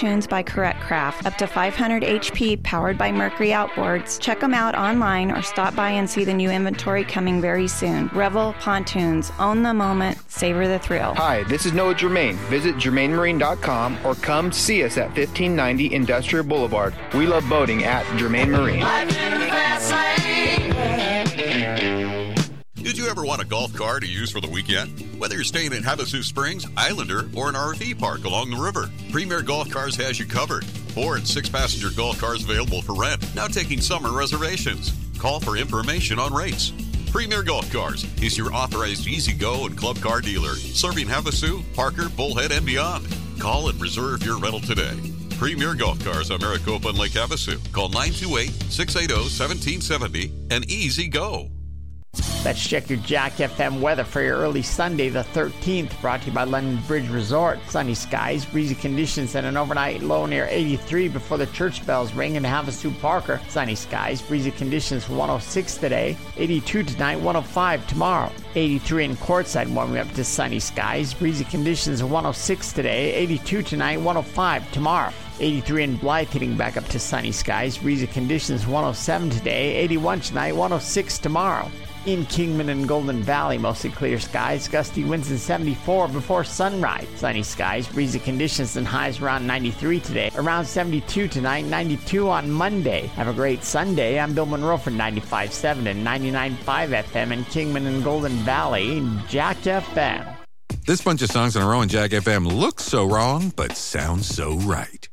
pontoons by Correct Craft, up to 500 HP, powered by Mercury Outboards. Check them out online or stop by and see the new inventory coming very soon. Revel Pontoons. Own the moment. Savor the thrill. Hi, this is Noah Germain. Visit GermainMarine.com or come see us at 1590 Industrial Boulevard. We love boating at Germain Marine. Did you ever want a golf car to use for the weekend? Whether you're staying in Havasu Springs, Islander, or an RV park along the river, Premier Golf Cars has you covered. 4- and 6-passenger golf cars available for rent. Now taking summer reservations. Call for information on rates. Premier Golf Cars is your authorized easy-go and club car dealer, serving Havasu, Parker, Bullhead, and beyond. Call and reserve your rental today. Premier Golf Cars on Maricopa and Lake Havasu. Call 928-680-1770 and easy go. Let's check your Jack FM weather for your early Sunday the 13th, brought to you by London Bridge Resort. Sunny skies, breezy conditions, and an overnight low near 83 before the church bells ring in Havasu Parker. Sunny skies, breezy conditions, 106 today, 82 tonight, 105 tomorrow. 83 in Quartzsite, warming up to sunny skies, breezy conditions, 106 today, 82 tonight, 105 tomorrow. 83 in Blythe, hitting back up to sunny skies, breezy conditions, 107 today, 81 tonight, 106 tomorrow. In Kingman and Golden Valley, mostly clear skies, gusty winds in 74 before sunrise. Sunny skies, breezy conditions, and highs around 93 today. Around 72 tonight, 92 on Monday. Have a great Sunday. I'm Bill Monroe for 95.7 and 99.5 FM in Kingman and Golden Valley, Jack FM. This bunch of songs on our own Jack FM looks so wrong, but sounds so right.